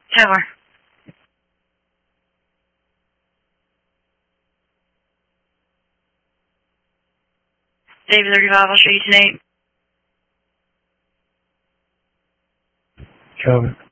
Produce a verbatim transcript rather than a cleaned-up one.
Tower. David thirty-five, I'll show you tonight. Copy.